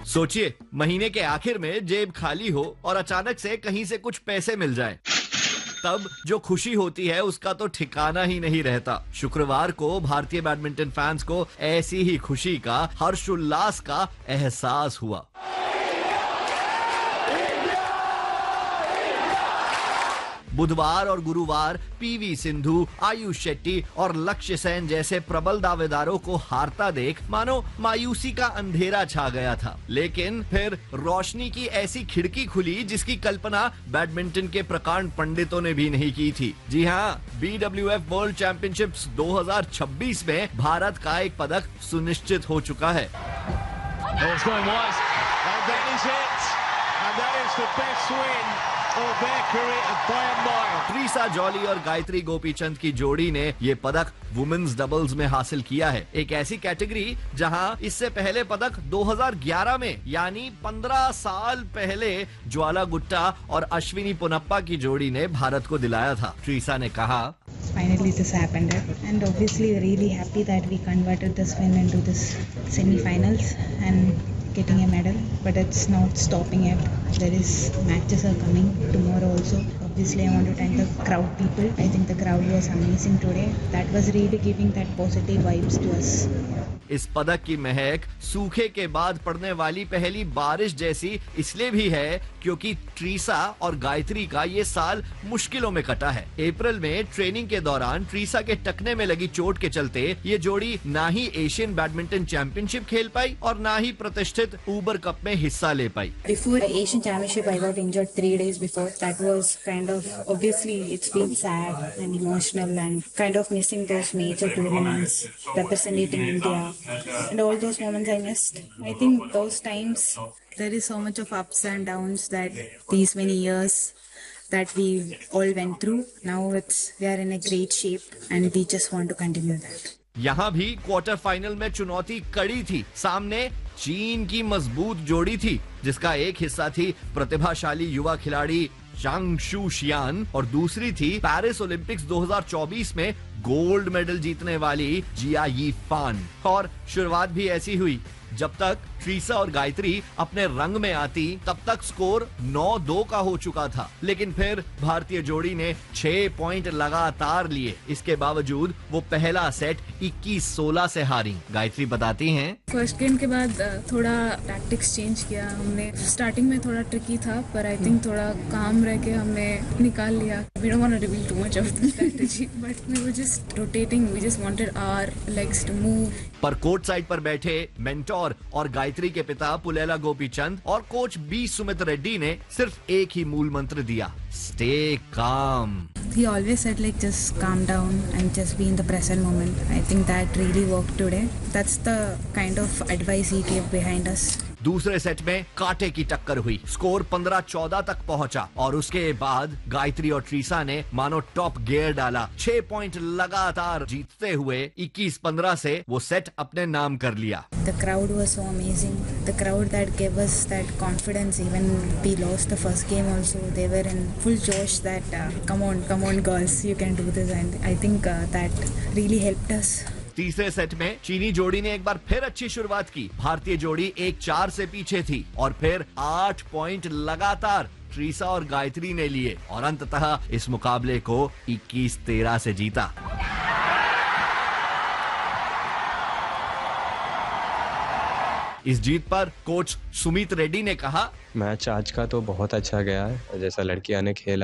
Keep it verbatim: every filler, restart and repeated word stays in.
सोचिए, महीने के आखिर में जेब खाली हो और अचानक से कहीं से कुछ पैसे मिल जाए, तब जो खुशी होती है उसका तो ठिकाना ही नहीं रहता। शुक्रवार को भारतीय बैडमिंटन फैंस को ऐसी ही खुशी का, हर्षोल्लास का एहसास हुआ। बुधवार और गुरुवार पीवी सिंधु, आयुष शेट्टी और लक्ष्य सेन जैसे प्रबल दावेदारों को हारता देख मानो मायूसी का अंधेरा छा गया था। लेकिन फिर रोशनी की ऐसी खिड़की खुली जिसकी कल्पना बैडमिंटन के प्रकांड पंडितों ने भी नहीं की थी। जी हाँ, B W F world championships दो हज़ार छब्बीस में भारत का एक पदक सुनिश्चित हो चुका है। ट्रीसा जॉली और गायत्री गोपीचंद की जोड़ी ने ये पदक वुमेन्स डबल्स में हासिल किया है। एक ऐसी कैटेगरी जहां इससे पहले पदक दो हज़ार ग्यारह में यानी पंद्रह साल पहले ज्वाला गुट्टा और अश्विनी पोनप्पा की जोड़ी ने भारत को दिलाया था। ट्रीसा ने कहा, Finally this happened and obviously really happy that we converted this win into this semi-finals and getting a medal, but it's not stopping yet. There is matches are coming tomorrow also. Obviously I want to thank the crowd people. I think the crowd was amazing today. That was really giving that positive vibes to us. इस पदक की महक सूखे के बाद पड़ने वाली पहली बारिश जैसी इसलिए भी है क्योंकि ट्रीसा और गायत्री का ये साल मुश्किलों में कटा है। अप्रैल में ट्रेनिंग के दौरान ट्रीसा के टखने में लगी चोट के चलते ये जोड़ी ना ही एशियन बैडमिंटन चैंपियनशिप खेल पाई और ना ही प्रतिष्ठित ऊबर कप में हिस्सा ले पाई। Before Asian Championship, I got injured three days before. That was kind of, obviously it's been sad and emotional and kind of missing those major tournaments representing India. And all those moments I missed. I think those times there is so much of ups and downs that these many years that we all went through. Now it's we are in a great shape and we just want to continue that. यहाँ भी quarter final में चुनौती कड़ी थी। सामने चीन की मजबूत जोड़ी थी जिसका एक हिस्सा थी प्रतिभाशाली युवा खिलाड़ी जांग शू शियान और दूसरी थी पेरिस ओलंपिक्स दो हज़ार चौबीस में गोल्ड मेडल जीतने वाली जिया यी फान। और शुरुआत भी ऐसी हुई। जब तक ट्रीसा और गायत्री अपने रंग में आती तब तक स्कोर नौ दो का हो चुका था, लेकिन फिर भारतीय जोड़ी ने छह पॉइंट लगातार लिए। इसके बावजूद वो पहला सेट इक्कीस सोलह से हारी। गायत्री बताती हैं, फर्स्ट गेम के बाद थोड़ा टैक्टिक्स चेंज किया हमने। स्टार्टिंग में थोड़ा ट्रिकी था पर आई थिंक थोड़ा काम रह के हमने निकाल लिया। We don't want to reveal too much of the strategy but we were just rotating, we just wanted our legs to move. पर कोर्ट साइड पर बैठे मेंटोर और गायत्री के पिता पुलेला गोपीचंद और कोच बी सुमित रेड्डी ने सिर्फ एक ही मूल मंत्र दिया, stay calm. He always said like just calm down and just be in the present moment. I think that really worked today. That's the kind of advice he gave behind us. दूसरे set में कांटे की टक्कर हुई। Score पंद्रह चौदह तक पहुंचा और उसके बाद गायत्री और ट्रीसा ने मानो टॉप गियर डाला। छह पॉइंट लगातार जीतते हुए इक्कीस पंद्रह से वो सेट अपने नाम कर लिया। The crowd was so amazing. The crowd that gave us that confidence. Even we lost the first game also. They were in full josh that uh, come on, come on girls, you can do this. And I think uh, that really helped us. तीसरे set में चीनी जोड़ी ने एक बार फिर अच्छी शुरुआत की। भारतीय जोड़ी एक चार से पीछे थी और फिर आठ पॉइंट लगातार ट्रीसा और गायत्री ने लिए और अंततः इस मुकाबले को इक्कीस तेरह से जीता। इस जीत पर कोच सुमित रेड्डी ने कहा, मैच आज का तो बहुत अच्छा गया है। जैसा लड़कियां ने खेला